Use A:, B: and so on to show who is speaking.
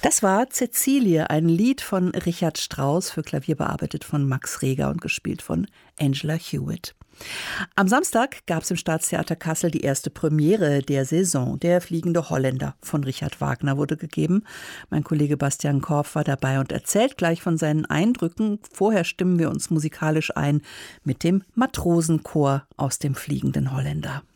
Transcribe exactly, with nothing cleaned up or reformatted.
A: Das war Cäcilie, ein Lied von Richard Strauss, für Klavier bearbeitet von Max Reger und gespielt von Angela Hewitt. Am Samstag gab es im Staatstheater Kassel die erste Premiere der Saison. Der Fliegende Holländer von Richard Wagner wurde gegeben. Mein Kollege Bastian Korf war dabei und erzählt gleich von seinen Eindrücken. Vorher stimmen wir uns musikalisch ein mit dem Matrosenchor aus dem Fliegenden Holländer.